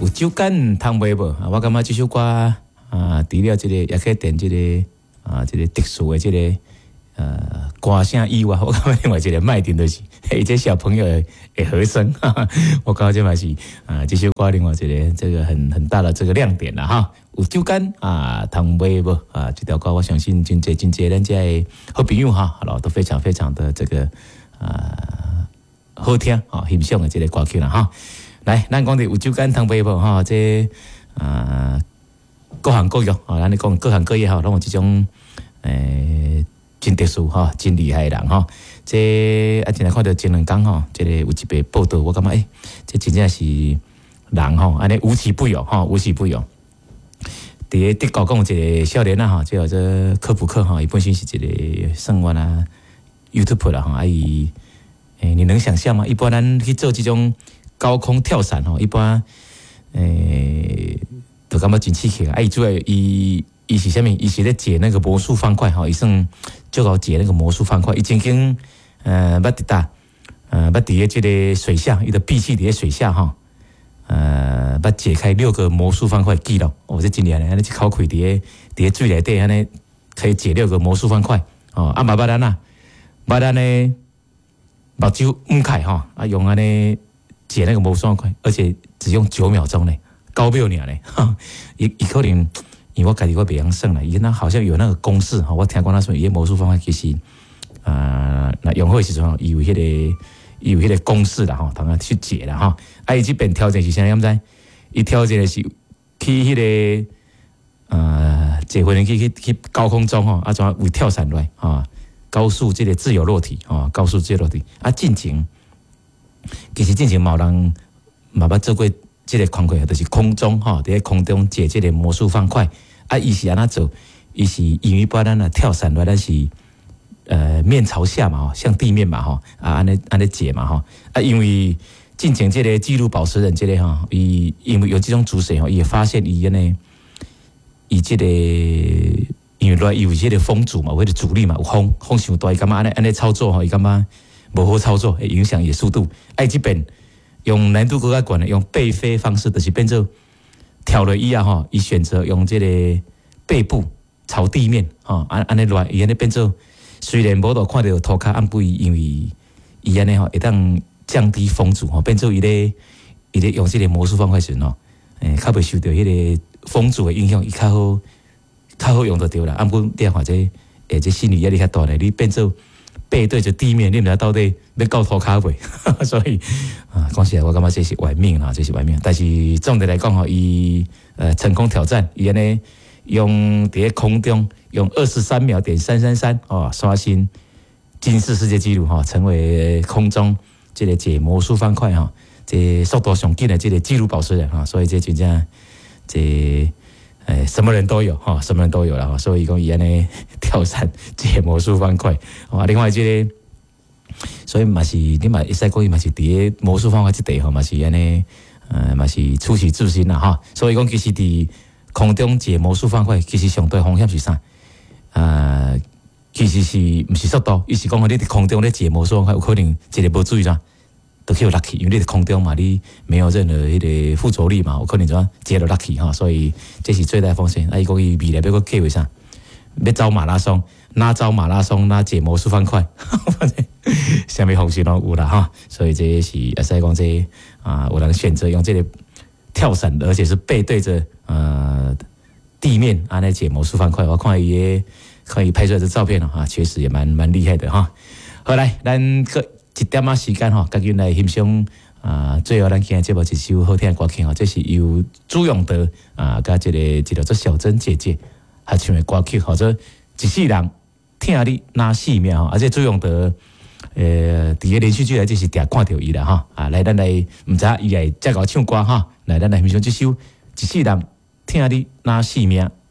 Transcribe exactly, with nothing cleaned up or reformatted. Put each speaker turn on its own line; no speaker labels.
有酒干通买无？啊，我感觉这首歌啊，除了这个也可以点这个啊，这个特殊的这个呃歌声以外，我感觉另外一个卖点就是，嘿，这小朋友的和声，哈哈，我感觉这嘛是啊，这首歌另外一个这个很很大的这个亮点啦哈。有酒干啊，通买无？啊，这条歌我相信真侪真侪咱这的好朋友哈，都非常非常的这个啊好听啊，欣赏的这个歌曲啦哈。来，咱讲的有酒干通买无哈？这啊各行各业啊，咱咧讲各行各业哈，拢有这种诶真特殊哈，真厉害的人哈。这啊，今日看到前两天哈，这个有一篇报道，我感觉诶，这真正是人吼，安尼无奇不有哈，无奇不有。伫咧德国讲有一个少年啊哈，叫做科普克哈，伊本身是一个算我啦 YouTube 啦哈，啊伊诶，你能想象吗？一般咱去做这种高空跳伞吼，一般诶，就感觉真刺激啊！伊主要伊伊是啥物？伊是咧解那个魔术方块吼，伊算就搞解那个魔术方块。伊曾经呃，捌伫搭呃，捌伫咧这个水下，伊的闭气伫咧水下哈。呃，捌解开六个魔术方块记录，哦，这真厉害咧！安尼一口气伫咧伫咧水内底，安尼可以解六个魔术方块哦。啊，嘛捌咱啊，捌咱呢目睭捂开哈，啊用安尼解那个魔术方块，而且只用九秒钟呢，九秒尔呢，哈，伊伊可能因为我家己我袂晓算啦，伊那好像有那个公式哈，我听讲他说伊魔术方块其实啊，那用好的时阵伊有迄个。伊有迄个公式啦吼，通啊去解啦吼。啊，伊即边挑战是啥？你知？伊挑战的是去迄个呃，坐飞机去去高空中吼，啊，怎为跳伞落来啊？高速这个自由落体啊，高速自由落体啊，进前其实进前嘛有人嘛捌做过这个框块，就是空中吼，伫咧空中解这个魔术方块。啊，伊是安怎做？伊是因为一般咱啊跳伞落，咱是。呃，面朝下嘛，向地面嘛，哈啊，安尼安尼解嘛，哈啊，因为进前这个纪录保持人这个哈，伊因为有这种主水吼，伊也发现伊安尼，伊这个因为来有这个风阻嘛，或者阻力嘛，有风风伤大，伊感觉安尼安尼操作吼，伊感觉无好操作，会影响伊的速度。哎，这边用难度更加悬的，用背飞方式，就是变做跳了以后哈，伊选择用这个背部朝地面，哈安安尼来，伊安尼变做。虽然无度看到涂骹暗背，因为伊安尼吼会当降低风阻吼，变做伊咧伊咧用这个魔术方块时吼，诶，较袂受到迄个风阻的影响，伊较好较好用得着啦。暗不你或者诶，这心理压力较大咧，你变做背对着地面，你毋知到底要到涂骹袂？所以啊，讲起来我感觉这是玩命啦，这是玩命。但是总的来讲吼，伊呃成功挑战，伊安尼用伫咧空中。用二十三秒点三三三哦，刷新吉尼斯世界纪录哈，成为空中这个解魔术方块哈，这速度上紧的这个纪录保持人哈，所以这真正这诶什么人都有哈，什么人都有了哈，所以讲伊安尼跳伞解魔术方块啊，另外这个，所以嘛是你嘛会使讲伊嘛是伫咧魔术方块这地方嘛是安尼，呃嘛是出奇制胜啦哈，所以讲其实伫空中解魔术方块其实相对风险是啥？呃，其实是毋是速度，伊是讲你伫空中咧解魔术方块，有可能一个无注意啦，都去有 lucky， 因为你伫空中嘛，你没有任何迄个附着力嘛，有可能怎样解了 lucky 哈，所以这是最大风险。啊，伊讲伊未来要个计划啥，要走马拉松，哪走马拉松，哪解魔术方块，啥物方式拢有啦哈，所以这是会使讲这啊，有人选择用这个跳伞，而且是背对着呃。地面啊，那解魔术方块，我看伊个可以拍出来的照片啊，确实也蛮蛮厉害的哈。好来，咱个一点仔时间哈，赶紧来欣赏啊！最后咱今日节目一首好听的歌曲哈，这是由朱永德啊，甲这个一个做小珍姐姐合唱的歌曲，或者一世人听你那四秒哈，而且朱永德呃，伫个连续剧来就是定看到伊啦哈啊！来，咱来唔知伊会再搞唱歌哈，来咱来欣赏这首一世人。听你那四名。